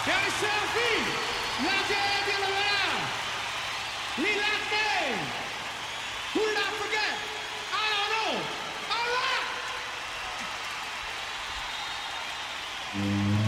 Gary Selfie, la gente de la verdad, Lee Latte, who did I forget? I don't know. All right.